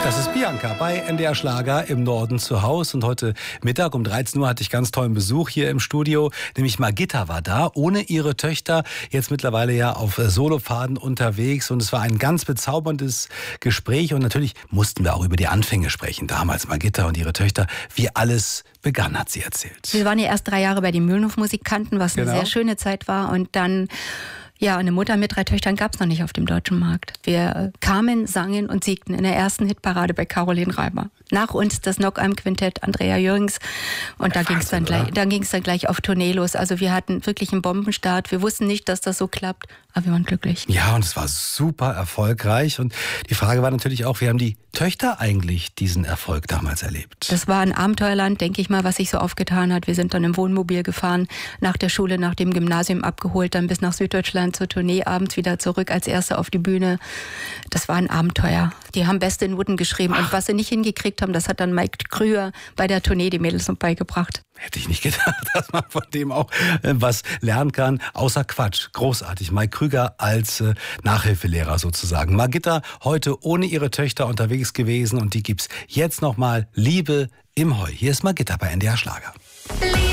Das ist Bianca bei NDR Schlager im Norden zu Hause. Und heute Mittag um 13 Uhr hatte ich ganz tollen Besuch hier im Studio. Nämlich Margitta war da, ohne ihre Töchter. Jetzt mittlerweile ja auf Solopfaden unterwegs. Und es war ein ganz bezauberndes Gespräch. Und natürlich mussten wir auch über die Anfänge sprechen. Damals Margitta und ihre Töchter. Wie alles begann, hat sie erzählt. Wir waren ja erst 3 Jahre bei den Mühlenhof-Musikanten, was eine sehr schöne Zeit war. Und dann... Ja, eine Mutter mit 3 Töchtern gab es noch nicht auf dem deutschen Markt. Wir kamen, sangen und siegten in der ersten Hitparade bei Caroline Reimer. Nach uns das Knockheim-Quintett Andrea Jürgens. Und da ging es dann gleich auf Tournee los. Also wir hatten wirklich einen Bombenstart. Wir wussten nicht, dass das so klappt, aber wir waren glücklich. Ja, und es war super erfolgreich. Und die Frage war natürlich auch, wie haben die Töchter eigentlich diesen Erfolg damals erlebt? Das war ein Abenteuerland, denke ich mal, was sich so aufgetan hat. Wir sind dann im Wohnmobil gefahren, nach der Schule, nach dem Gymnasium abgeholt, dann bis nach Süddeutschland zur Tournee, abends wieder zurück als Erste auf die Bühne. Das war ein Abenteuer. Die haben beste Noten geschrieben. Und was sie nicht hingekriegt haben, das hat dann Mike Krüger bei der Tournee die Mädels noch beigebracht. Hätte ich nicht gedacht, dass man von dem auch was lernen kann. Außer Quatsch. Großartig. Mike Krüger als Nachhilfelehrer sozusagen. Margitta heute ohne ihre Töchter unterwegs gewesen. Und die gibt's jetzt nochmal. Liebe im Heu. Hier ist Margitta bei NDR Schlager.